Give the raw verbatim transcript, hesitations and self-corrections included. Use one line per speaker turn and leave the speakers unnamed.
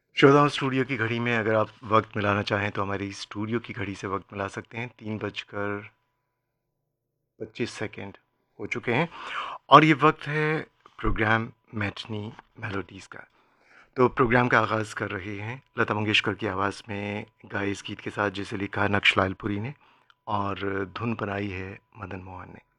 श्रोताओं, स्टूडियो की घड़ी में अगर आप वक्त मिलाना चाहें तो हमारी स्टूडियो की घड़ी से वक्त मिला सकते हैं। तीन बजकर पच्चीस सेकंड हो चुके हैं और ये वक्त है प्रोग्राम मैटनी मेलोडीज़ का। तो प्रोग्राम का आगाज़ कर रहे हैं लता मंगेशकर की आवाज़ में गाए इस गीत के साथ, जिसे लिखा नक्शलाल पुरी ने और धुन बनाई है मदन मोहन ने।